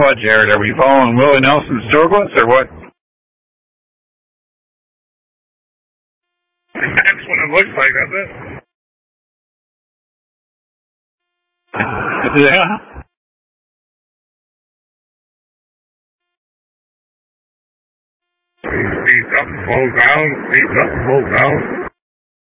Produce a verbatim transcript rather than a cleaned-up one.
what, Jared? Are we following Willie Nelson Sturgis or what? That's what it looks like, doesn't it? Yeah. He's up, falls down, he's up, falls down.